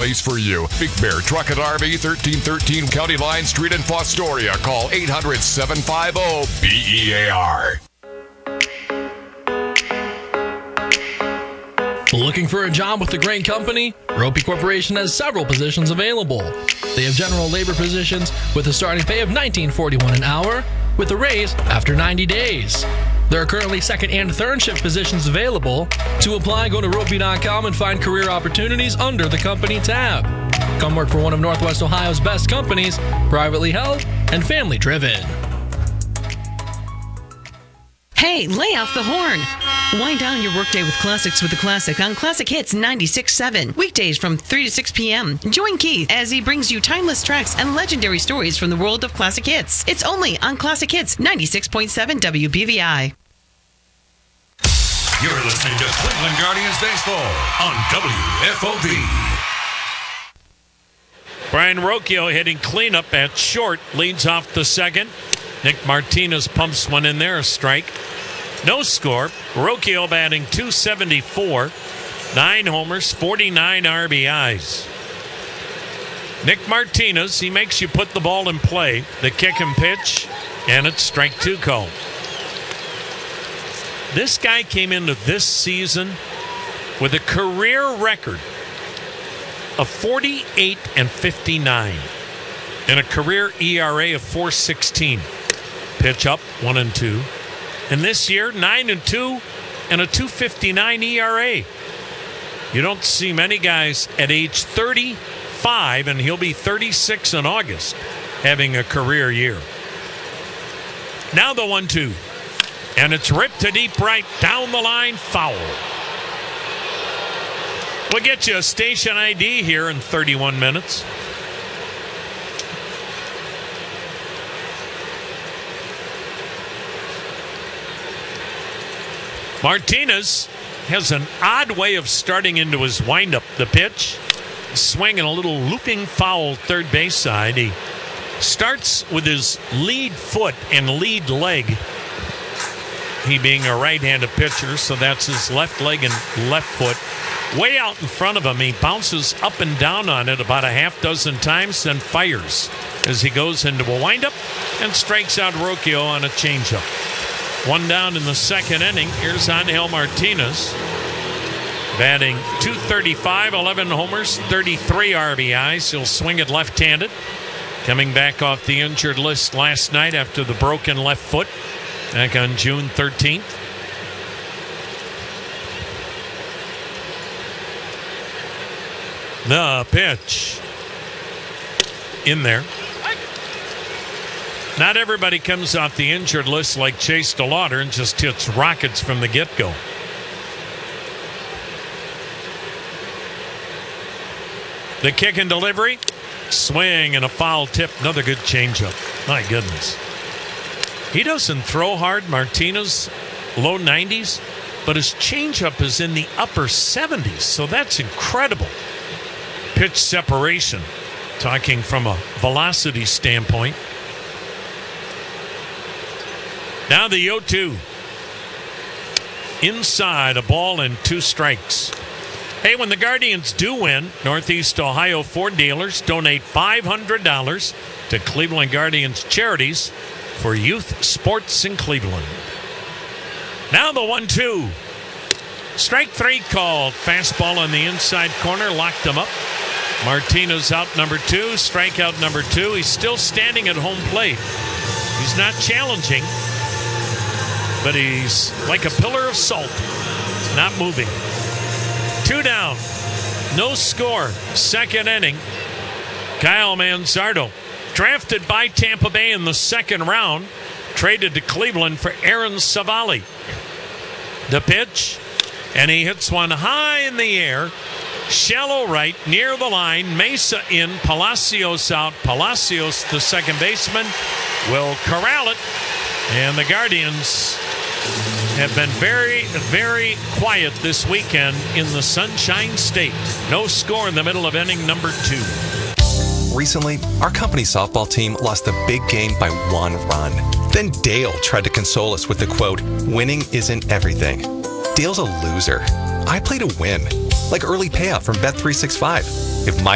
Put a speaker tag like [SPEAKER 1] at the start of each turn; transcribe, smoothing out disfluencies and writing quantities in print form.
[SPEAKER 1] place for you. Big Bear Truck and RV, 1313 County Line Street in Fostoria. Call 800-750-BEAR.
[SPEAKER 2] Looking for a job with a great company? Ropey Corporation has several positions available. They have general labor positions with a starting pay of $19.41 an hour with a raise after 90 days. There are currently second and third shift positions available. To apply, go to ropey.com and find career opportunities under the company tab. Come work for one of Northwest Ohio's best companies, privately held and family driven.
[SPEAKER 3] Hey, lay off the horn. Wind down your workday with classics with the classic on Classic Hits 96.7. Weekdays from 3 to 6 p.m. Join Keith as he brings you timeless tracks and legendary stories from the world of classic hits. It's only on Classic Hits 96.7 WBVI.
[SPEAKER 4] You're listening to Cleveland Guardians Baseball on WFOV.
[SPEAKER 5] Brian Rocchio hitting cleanup at short, leads off the second. Nick Martinez pumps one in there, a strike. No score. Rocchio batting .274, 9 homers, 49 RBIs. Nick Martinez, he makes you put the ball in play. The kick and pitch, and it's strike two called. This guy came into this season with a career record of 48-59 and a career ERA of 4.16. Pitch up, 1-2. And this year, 9-2 and a 2.59 ERA. You don't see many guys at age 35, and he'll be 36 in August, having a career year. Now the 1-2. And it's ripped to deep right, down the line, foul. We'll get you a station ID here in 31 minutes. Martinez has an odd way of starting into his windup. The pitch, swinging a little looping foul third base side. He starts with his lead foot and lead leg. He being a right-handed pitcher, so that's his left leg and left foot. Way out in front of him, he bounces up and down on it about a half dozen times, then fires as he goes into a windup and strikes out Rocchio on a changeup. One down in the second inning. Here's Angel Martinez, batting .235, 11 homers, 33 RBIs. He'll swing it left-handed, coming back off the injured list last night after the broken left foot back on June 13th. The pitch in there. Not everybody comes off the injured list like Chase DeLauder and just hits rockets from the get-go. The kick and delivery, swing and a foul tip. Another good changeup. My goodness. He doesn't throw hard, Martinez, low 90s, but his changeup is in the upper 70s, so that's incredible. Pitch separation, talking from a velocity standpoint. Now the 0-2. Inside, a ball and 2 strikes. Hey, when the Guardians do win, Northeast Ohio Ford dealers donate $500 to Cleveland Guardians charities for youth sports in Cleveland. Now the 1-2. Strike 3 called. Fastball on the inside corner, locked him up. Martinez out number 2, strikeout number 2. He's still standing at home plate. He's not challenging, but he's like a pillar of salt, not moving. 2 down, no score, second inning. Kyle Manzardo, drafted by Tampa Bay in the second round, traded to Cleveland for Aaron Savali. The pitch, and he hits one high in the air, shallow right, near the line. Mesa in, Palacios out. Palacios, the second baseman, will corral it. And the Guardians have been very, very quiet this weekend in the Sunshine State. No score in the middle of inning number 2.
[SPEAKER 6] Recently, our company softball team lost a big game by 1 run. Then Dale tried to console us with the quote, "Winning isn't everything." Dale's a loser. I play to win, like early payout from Bet365. If my